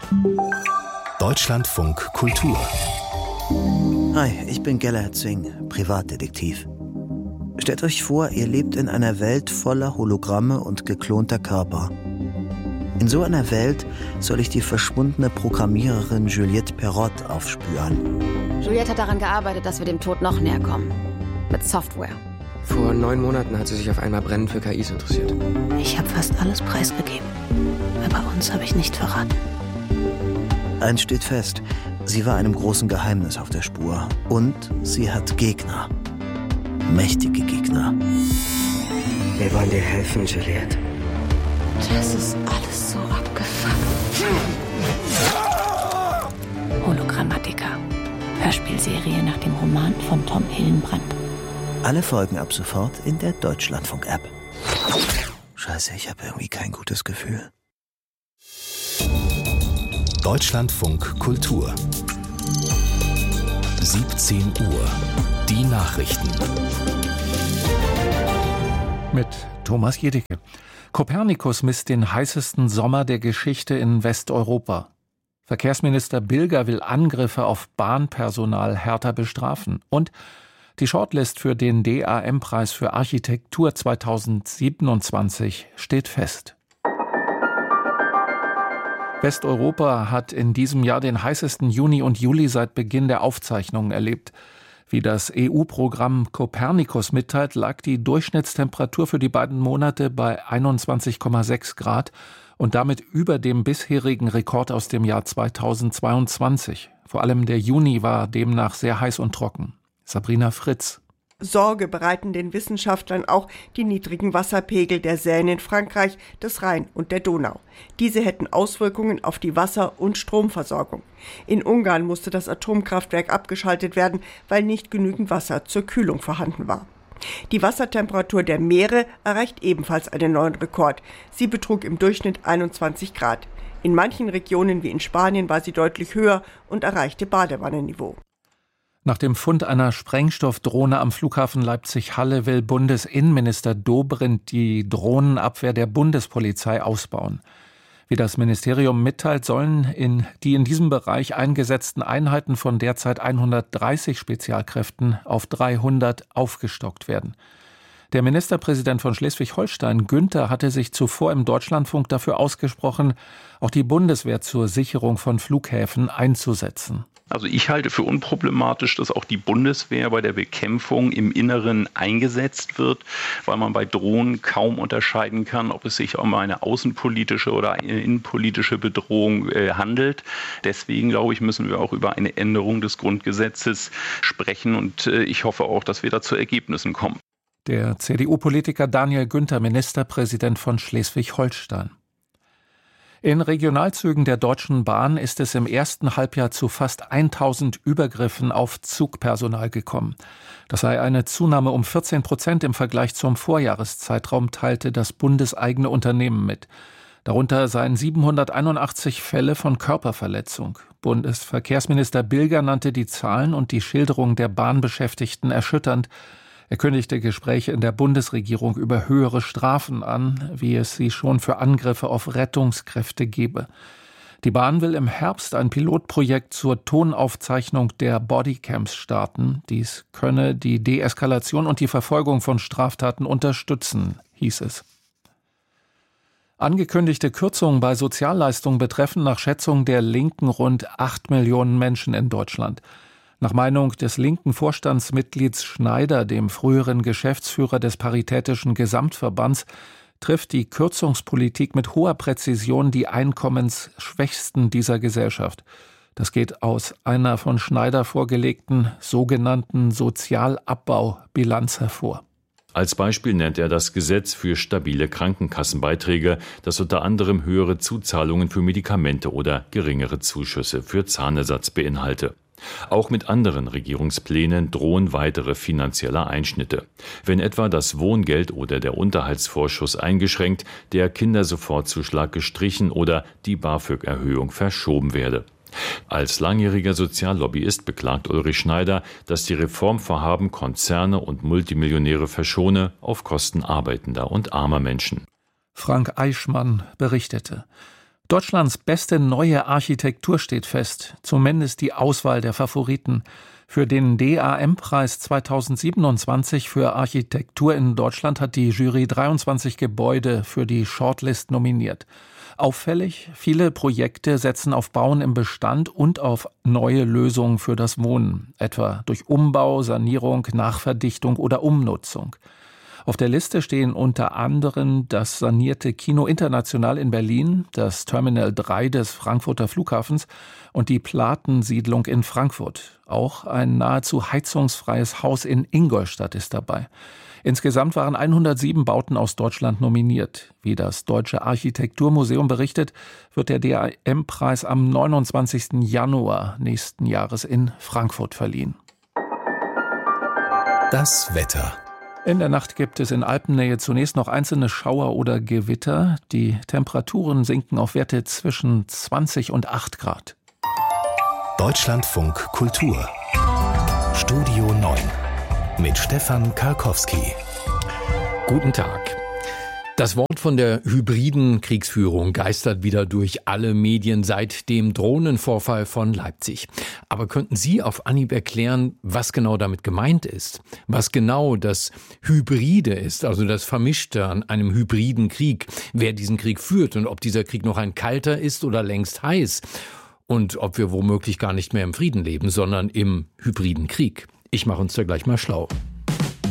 Deutschlandfunk Kultur. Hi, ich bin Gellert Zwing, Privatdetektiv. Stellt euch vor, ihr lebt in einer Welt voller Hologramme und geklonter Körper. In so einer Welt soll ich die verschwundene Programmiererin Juliette Perrot aufspüren. Juliette hat daran gearbeitet, dass wir dem Tod noch näher kommen. Mit Software. Vor 9 Monaten hat sie sich auf einmal brennend für KIs interessiert. Ich habe fast alles preisgegeben. Aber uns habe ich nicht verraten. Eins steht fest, sie war einem großen Geheimnis auf der Spur. Und sie hat Gegner. Mächtige Gegner. Wir wollen dir helfen, Juliette. Das ist alles so abgefuckt. Hologrammatica. Hörspielserie nach dem Roman von Tom Hillenbrand. Alle Folgen ab sofort in der Deutschlandfunk-App. Scheiße, ich habe irgendwie kein gutes Gefühl. Deutschlandfunk Kultur. 17 Uhr. Die Nachrichten. Mit Thomas Jedicke. Kopernikus misst den heißesten Sommer der Geschichte in Westeuropa. Verkehrsminister Bilger will Angriffe auf Bahnpersonal härter bestrafen. Und die Shortlist für den DAM-Preis für Architektur 2027 steht fest. Westeuropa hat in diesem Jahr den heißesten Juni und Juli seit Beginn der Aufzeichnungen erlebt. Wie das EU-Programm Copernicus mitteilt, lag die Durchschnittstemperatur für die beiden Monate bei 21,6 Grad und damit über dem bisherigen Rekord aus dem Jahr 2022. Vor allem der Juni war demnach sehr heiß und trocken. Sabrina Fritz. Sorge bereiten den Wissenschaftlern auch die niedrigen Wasserpegel der Seine in Frankreich, des Rhein und der Donau. Diese hätten Auswirkungen auf die Wasser- und Stromversorgung. In Ungarn musste das Atomkraftwerk abgeschaltet werden, weil nicht genügend Wasser zur Kühlung vorhanden war. Die Wassertemperatur der Meere erreicht ebenfalls einen neuen Rekord. Sie betrug im Durchschnitt 21 Grad. In manchen Regionen wie in Spanien war sie deutlich höher und erreichte Badewannenniveau. Nach dem Fund einer Sprengstoffdrohne am Flughafen Leipzig-Halle will Bundesinnenminister Dobrindt die Drohnenabwehr der Bundespolizei ausbauen. Wie das Ministerium mitteilt, sollen die in diesem Bereich eingesetzten Einheiten von derzeit 130 Spezialkräften auf 300 aufgestockt werden. Der Ministerpräsident von Schleswig-Holstein, Günther, hatte sich zuvor im Deutschlandfunk dafür ausgesprochen, auch die Bundeswehr zur Sicherung von Flughäfen einzusetzen. Also ich halte für unproblematisch, dass auch die Bundeswehr bei der Bekämpfung im Inneren eingesetzt wird, weil man bei Drohnen kaum unterscheiden kann, ob es sich um eine außenpolitische oder eine innenpolitische Bedrohung handelt. Deswegen, glaube ich, müssen wir auch über eine Änderung des Grundgesetzes sprechen und ich hoffe auch, dass wir da zu Ergebnissen kommen. Der CDU-Politiker Daniel Günther, Ministerpräsident von Schleswig-Holstein. In Regionalzügen der Deutschen Bahn ist es im ersten Halbjahr zu fast 1000 Übergriffen auf Zugpersonal gekommen. Das sei eine Zunahme um 14% im Vergleich zum Vorjahreszeitraum, teilte das bundeseigene Unternehmen mit. Darunter seien 781 Fälle von Körperverletzung. Bundesverkehrsminister Bilger nannte die Zahlen und die Schilderung der Bahnbeschäftigten erschütternd. Er kündigte Gespräche in der Bundesregierung über höhere Strafen an, wie es sie schon für Angriffe auf Rettungskräfte gebe. Die Bahn will im Herbst ein Pilotprojekt zur Tonaufzeichnung der Bodycams starten. Dies könne die Deeskalation und die Verfolgung von Straftaten unterstützen, hieß es. Angekündigte Kürzungen bei Sozialleistungen betreffen nach Schätzung der Linken rund 8 Millionen Menschen in Deutschland. Nach Meinung des linken Vorstandsmitglieds Schneider, dem früheren Geschäftsführer des Paritätischen Gesamtverbands, trifft die Kürzungspolitik mit hoher Präzision die Einkommensschwächsten dieser Gesellschaft. Das geht aus einer von Schneider vorgelegten sogenannten Sozialabbaubilanz hervor. Als Beispiel nennt er das Gesetz für stabile Krankenkassenbeiträge, das unter anderem höhere Zuzahlungen für Medikamente oder geringere Zuschüsse für Zahnersatz beinhalte. Auch mit anderen Regierungsplänen drohen weitere finanzielle Einschnitte. Wenn etwa das Wohngeld oder der Unterhaltsvorschuss eingeschränkt, der Kindersofortzuschlag gestrichen oder die BAföG-Erhöhung verschoben werde. Als langjähriger Soziallobbyist beklagt Ulrich Schneider, dass die Reformvorhaben Konzerne und Multimillionäre verschone auf Kosten arbeitender und armer Menschen. Frank Eichmann berichtete. Deutschlands beste neue Architektur steht fest, zumindest die Auswahl der Favoriten. Für den DAM-Preis 2027 für Architektur in Deutschland hat die Jury 23 Gebäude für die Shortlist nominiert. Auffällig, viele Projekte setzen auf Bauen im Bestand und auf neue Lösungen für das Wohnen, etwa durch Umbau, Sanierung, Nachverdichtung oder Umnutzung. Auf der Liste stehen unter anderem das sanierte Kino International in Berlin, das Terminal 3 des Frankfurter Flughafens und die Platensiedlung in Frankfurt. Auch ein nahezu heizungsfreies Haus in Ingolstadt ist dabei. Insgesamt waren 107 Bauten aus Deutschland nominiert. Wie das Deutsche Architekturmuseum berichtet, wird der DAM-Preis am 29. Januar nächsten Jahres in Frankfurt verliehen. Das Wetter. In der Nacht gibt es in Alpennähe zunächst noch einzelne Schauer oder Gewitter. Die Temperaturen sinken auf Werte zwischen 20 und 8 Grad. Deutschlandfunk Kultur. Studio 9 mit Stefan Karkowski. Guten Tag. Das Wort von der hybriden Kriegsführung geistert wieder durch alle Medien seit dem Drohnenvorfall von Leipzig. Aber könnten Sie auf Anhieb erklären, was genau damit gemeint ist? Was genau das Hybride ist, also das Vermischte an einem hybriden Krieg? Wer diesen Krieg führt und ob dieser Krieg noch ein kalter ist oder längst heiß? Und ob wir womöglich gar nicht mehr im Frieden leben, sondern im hybriden Krieg? Ich mache uns da gleich mal schlau.